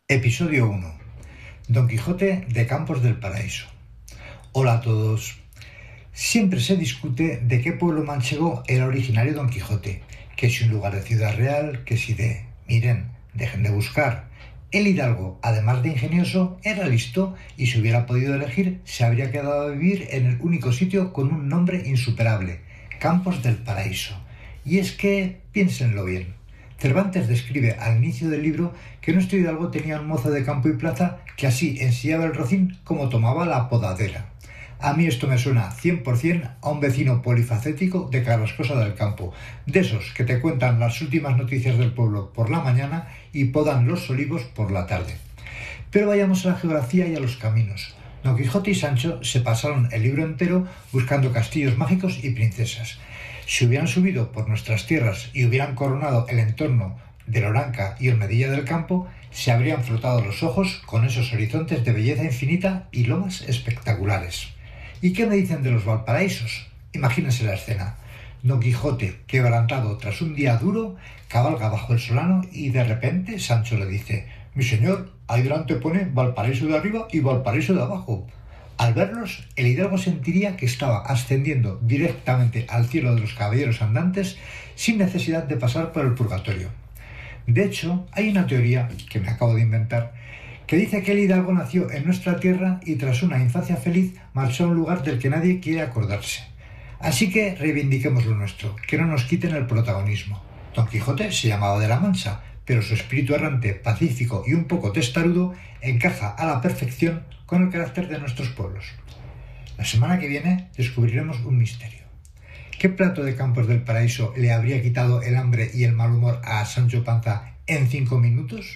Episodio 1. Don Quijote de Campos del Paraíso. Hola a todos. Siempre se discute de qué pueblo manchego era originario Don Quijote, que si un lugar de Ciudad Real, que si de... Miren, dejen de buscar. El hidalgo, además de ingenioso, era listo y si hubiera podido elegir, se habría quedado a vivir en el único sitio con un nombre insuperable, Campos del Paraíso. Y es que, piénsenlo bien, Cervantes describe al inicio del libro que nuestro hidalgo tenía un mozo de campo y plaza que así ensillaba el rocín como tomaba la podadera. A mí esto me suena 100% a un vecino polifacético de Carrascosa del Campo, de esos que te cuentan las últimas noticias del pueblo por la mañana y podan los olivos por la tarde. Pero vayamos a la geografía y a los caminos. Don Quijote y Sancho se pasaron el libro entero buscando castillos mágicos y princesas. Si hubieran subido por nuestras tierras y hubieran coronado el entorno de Loranca y Olmedilla del Campo, se habrían frotado los ojos con esos horizontes de belleza infinita y lomas espectaculares. ¿Y qué me dicen de los Valparaísos? Imagínense la escena. Don Quijote, quebrantado tras un día duro, cabalga bajo el solano y de repente Sancho le dice: «Mi señor, ahí delante pone Valparaíso de arriba y Valparaíso de abajo». Al verlos, el hidalgo sentiría que estaba ascendiendo directamente al cielo de los caballeros andantes sin necesidad de pasar por el purgatorio. De hecho, hay una teoría que me acabo de inventar que dice que el hidalgo nació en nuestra tierra y tras una infancia feliz marchó a un lugar del que nadie quiere acordarse. Así que reivindiquemos lo nuestro, que no nos quiten el protagonismo. Don Quijote se llamaba de la Mancha, pero su espíritu errante, pacífico y un poco testarudo encaja a la perfección con el carácter de nuestros pueblos. La semana que viene descubriremos un misterio. ¿Qué plato de Campos del Paraíso le habría quitado el hambre y el mal humor a Sancho Panza en 5 minutos?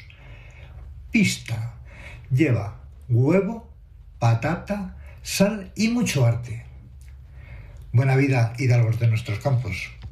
Pista. Lleva huevo, patata, sal y mucho arte. Buena vida, hidalgos de nuestros campos.